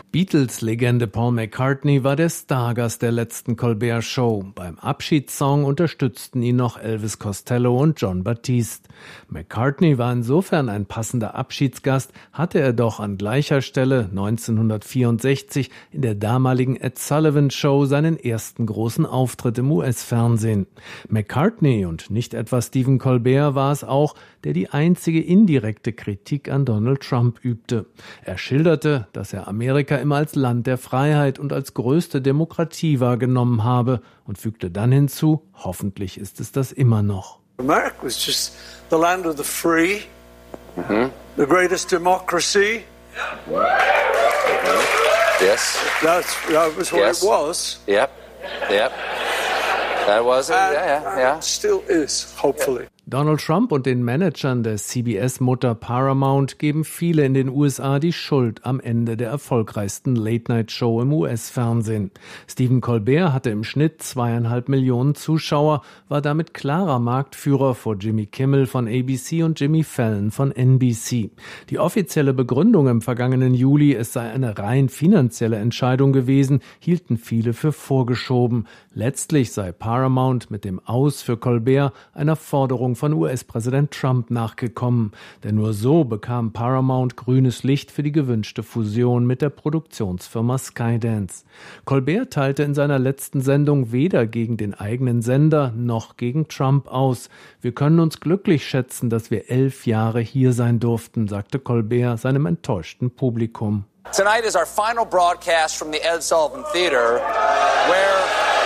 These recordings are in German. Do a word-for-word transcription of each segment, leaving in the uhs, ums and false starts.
Beatles-Legende Paul McCartney war der Stargast der letzten Colbert-Show. Beim Abschiedssong unterstützten ihn noch Elvis Costello und Jon Batiste. McCartney war insofern ein passender Abschiedsgast, hatte er doch an gleicher Stelle neunzehnhundertvierundsechzig in der damaligen Ed Sullivan Show seinen ersten großen Auftritt im U S-Fernsehen. McCartney und nicht etwa Stephen Colbert war es auch, der die einzige indirekte Kritik an Donald Trump übte. Er schilderte, dass er Amerika immer als Land der Freiheit und als größte Demokratie wahrgenommen habe und fügte dann hinzu, hoffentlich ist es das immer noch. America was just the land of the free, mm-hmm. the greatest democracy. Mm-hmm. Yes. That's, that was what yes. it was. Yep, yep. That was it, and, yeah, yeah, yeah. It still is, hopefully. Donald Trump und den Managern der C B S-Mutter Paramount geben viele in den U S A die Schuld am Ende der erfolgreichsten Late-Night-Show im U S-Fernsehen. Stephen Colbert hatte im Schnitt zweieinhalb Millionen Zuschauer, war damit klarer Marktführer vor Jimmy Kimmel von A B C und Jimmy Fallon von N B C. Die offizielle Begründung im vergangenen Juli, es sei eine rein finanzielle Entscheidung gewesen, hielten viele für vorgeschoben. Letztlich sei Paramount mit dem Aus für Colbert einer Forderung von U S-Präsident Trump nachgekommen. Denn nur so bekam Paramount grünes Licht für die gewünschte Fusion mit der Produktionsfirma Skydance. Colbert teilte in seiner letzten Sendung weder gegen den eigenen Sender noch gegen Trump aus. Wir können uns glücklich schätzen, dass wir elf Jahre hier sein durften, sagte Colbert seinem enttäuschten Publikum. Tonight is our final broadcast from the Ed Sullivan Theater, where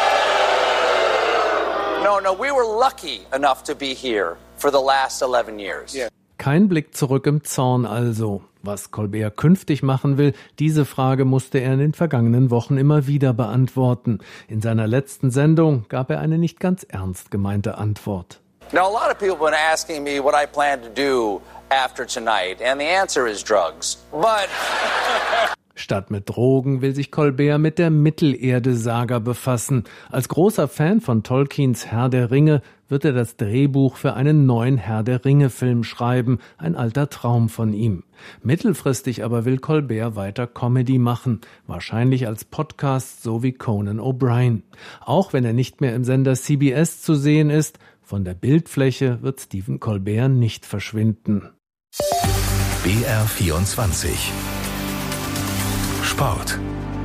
No, no, we were lucky enough to be here for the last eleven years. Yeah. Kein Blick zurück im Zorn also. Was Colbert künftig machen will, diese Frage musste er in den vergangenen Wochen immer wieder beantworten. In seiner letzten Sendung gab er eine nicht ganz ernst gemeinte Antwort. Now, a lot of people have been asking me what I plan to do after tonight, and the answer is drugs. But Statt mit Drogen will sich Colbert mit der Mittelerde-Saga befassen. Als großer Fan von Tolkiens Herr der Ringe wird er das Drehbuch für einen neuen Herr der Ringe-Film schreiben, ein alter Traum von ihm. Mittelfristig aber will Colbert weiter Comedy machen, wahrscheinlich als Podcast so wie Conan O'Brien. Auch wenn er nicht mehr im Sender C B S zu sehen ist, von der Bildfläche wird Stephen Colbert nicht verschwinden. B R vierundzwanzig Sport.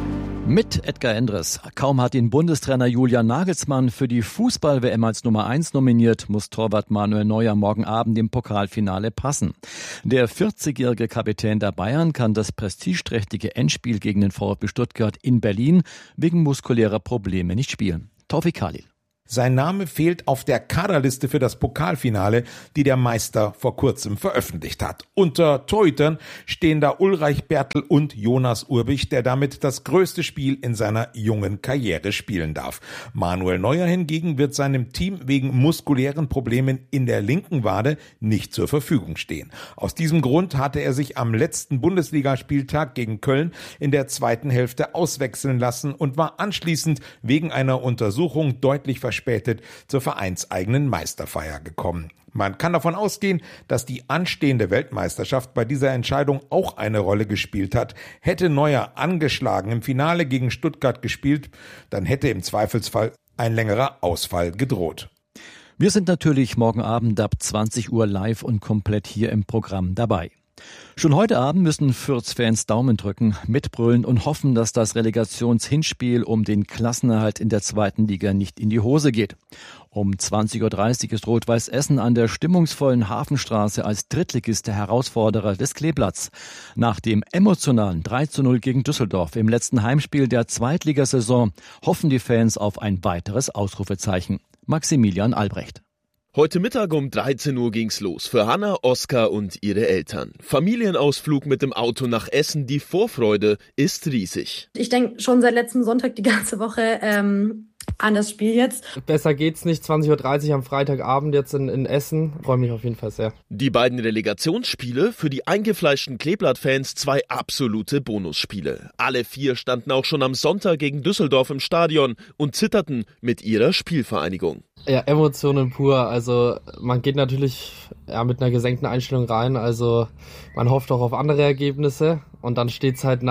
Mit Edgar Endres. Kaum hat ihn Bundestrainer Julian Nagelsmann für die Fußball-W M als Nummer eins nominiert, muss Torwart Manuel Neuer morgen Abend im Pokalfinale passen. Der vierzigjährige Kapitän der Bayern kann das prestigeträchtige Endspiel gegen den VfB Stuttgart in Berlin wegen muskulärer Probleme nicht spielen. Tawfik Khalil. Sein Name fehlt auf der Kaderliste für das Pokalfinale, die der Meister vor kurzem veröffentlicht hat. Unter Torhütern stehen da Ulreich Bertl und Jonas Urbich, der damit das größte Spiel in seiner jungen Karriere spielen darf. Manuel Neuer hingegen wird seinem Team wegen muskulären Problemen in der linken Wade nicht zur Verfügung stehen. Aus diesem Grund hatte er sich am letzten Bundesligaspieltag gegen Köln in der zweiten Hälfte auswechseln lassen und war anschließend wegen einer Untersuchung deutlich verspätet spätet zur vereinseigenen Meisterfeier gekommen. Man kann davon ausgehen, dass die anstehende Weltmeisterschaft bei dieser Entscheidung auch eine Rolle gespielt hat. Hätte Neuer angeschlagen im Finale gegen Stuttgart gespielt, dann hätte im Zweifelsfall ein längerer Ausfall gedroht. Wir sind natürlich morgen Abend ab zwanzig Uhr live und komplett hier im Programm dabei. Schon heute Abend müssen Fürth-Fans Daumen drücken, mitbrüllen und hoffen, dass das Relegationshinspiel um den Klassenerhalt in der zweiten Liga nicht in die Hose geht. Um zwanzig Uhr dreißig ist Rot-Weiß Essen an der stimmungsvollen Hafenstraße als Drittligist der Herausforderer des Kleeblatts. Nach dem emotionalen drei zu null gegen Düsseldorf im letzten Heimspiel der Zweitligasaison hoffen die Fans auf ein weiteres Ausrufezeichen. Maximilian Albrecht. Heute Mittag um dreizehn Uhr ging's los für Hanna, Oskar und ihre Eltern. Familienausflug mit dem Auto nach Essen, die Vorfreude ist riesig. Ich denke schon seit letztem Sonntag die ganze Woche ähm, an das Spiel jetzt. Besser geht's nicht, zwanzig Uhr dreißig am Freitagabend jetzt in, in Essen. Freue mich auf jeden Fall sehr. Die beiden Relegationsspiele, für die eingefleischten Kleeblatt-Fans zwei absolute Bonusspiele. Alle vier standen auch schon am Sonntag gegen Düsseldorf im Stadion und zitterten mit ihrer Spielvereinigung. Ja, Emotionen pur. Also man geht natürlich ja, mit einer gesenkten Einstellung rein. Also man hofft auch auf andere Ergebnisse. Und dann steht's halt nach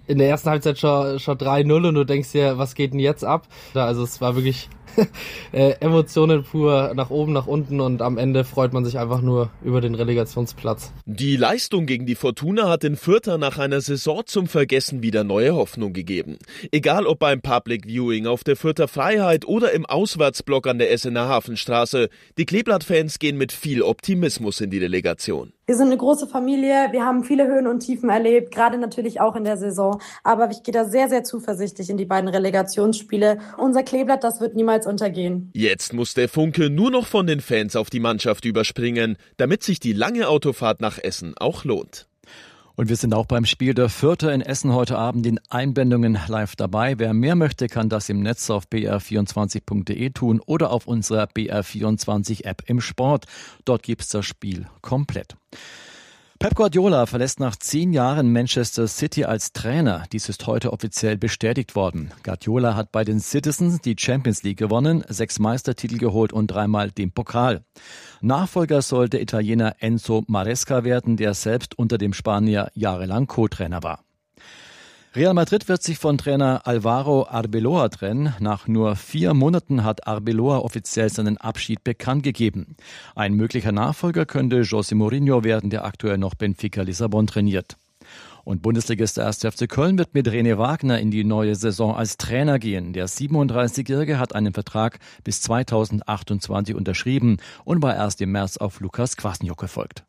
in der ersten Halbzeit schon, schon drei null und du denkst dir, was geht denn jetzt ab? Da, also es war wirklich äh, Emotionen pur nach oben, nach unten und am Ende freut man sich einfach nur über den Relegationsplatz. Die Leistung gegen die Fortuna hat den Fürther nach einer Saison zum Vergessen wieder neue Hoffnung gegeben. Egal ob beim Public Viewing auf der Fürther Freiheit oder im Auswärtsblock an der Essener Hafenstraße, die Kleeblatt-Fans gehen mit viel Optimismus in die Relegation. Wir sind eine große Familie, wir haben viele Höhen und Tiefen erlebt, gerade natürlich auch in der Saison. Aber ich gehe da sehr, sehr zuversichtlich in die beiden Relegationsspiele. Unser Kleeblatt, das wird niemals untergehen. Jetzt muss der Funke nur noch von den Fans auf die Mannschaft überspringen, damit sich die lange Autofahrt nach Essen auch lohnt. Und wir sind auch beim Spiel der Fürther in Essen heute Abend in Einblendungen live dabei. Wer mehr möchte, kann das im Netz auf b r vierundzwanzig punkt de tun oder auf unserer B R vierundzwanzig App im Sport. Dort gibt's das Spiel komplett. Pep Guardiola verlässt nach zehn Jahren Manchester City als Trainer. Dies ist heute offiziell bestätigt worden. Guardiola hat bei den Citizens die Champions League gewonnen, sechs Meistertitel geholt und dreimal den Pokal. Nachfolger soll der Italiener Enzo Maresca werden, der selbst unter dem Spanier jahrelang Co-Trainer war. Real Madrid wird sich von Trainer Alvaro Arbeloa trennen. Nach nur vier Monaten hat Arbeloa offiziell seinen Abschied bekannt gegeben. Ein möglicher Nachfolger könnte José Mourinho werden, der aktuell noch Benfica Lissabon trainiert. Und Bundesligist der erste F C Köln wird mit René Wagner in die neue Saison als Trainer gehen. Der siebenunddreißigjährige hat einen Vertrag bis zweitausendachtundzwanzig unterschrieben und war erst im März auf Lukas Kwasniok gefolgt.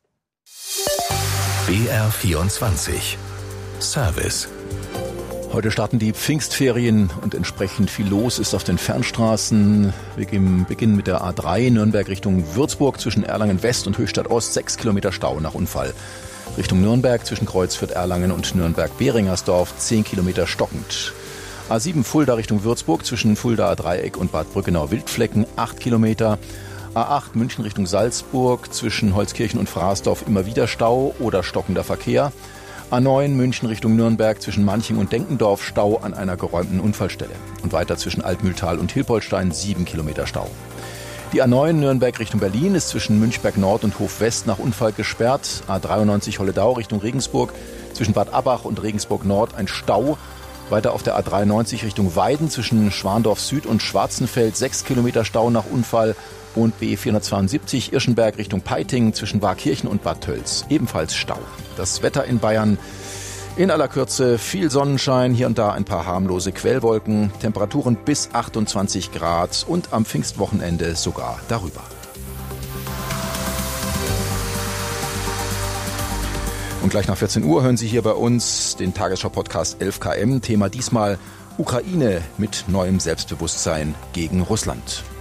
B R vierundzwanzig Service. Heute starten die Pfingstferien und entsprechend viel los ist auf den Fernstraßen. Wir beginnen mit der A drei Nürnberg Richtung Würzburg zwischen Erlangen West und Höchstadt Ost. Sechs Kilometer Stau nach Unfall. Richtung Nürnberg zwischen Kreuzfürth Erlangen und Nürnberg-Behringersdorf. Zehn Kilometer stockend. A sieben Fulda Richtung Würzburg zwischen Fuldaer Dreieck und Bad Brückenau-Wildflecken. Acht Kilometer. A acht München Richtung Salzburg zwischen Holzkirchen und Fraßdorf immer wieder Stau oder stockender Verkehr. A neun München Richtung Nürnberg zwischen Manching und Denkendorf Stau an einer geräumten Unfallstelle. Und weiter zwischen Altmühltal und Hilpoltstein sieben Kilometer Stau. Die A neun Nürnberg Richtung Berlin ist zwischen Münchberg Nord und Hof West nach Unfall gesperrt. A dreiundneunzig Holledau Richtung Regensburg zwischen Bad Abbach und Regensburg Nord ein Stau. Weiter auf der A dreiundneunzig Richtung Weiden zwischen Schwandorf Süd und Schwarzenfeld sechs Kilometer Stau nach Unfall. Und B vierhundertzweiundsiebzig Irschenberg Richtung Peiting zwischen Warkirchen und Bad Tölz. Ebenfalls Stau. Das Wetter in Bayern in aller Kürze viel Sonnenschein, hier und da ein paar harmlose Quellwolken, Temperaturen bis achtundzwanzig Grad und am Pfingstwochenende sogar darüber. Und gleich nach vierzehn Uhr hören Sie hier bei uns den Tagesschau-Podcast elf Kilometer. Thema diesmal Ukraine mit neuem Selbstbewusstsein gegen Russland.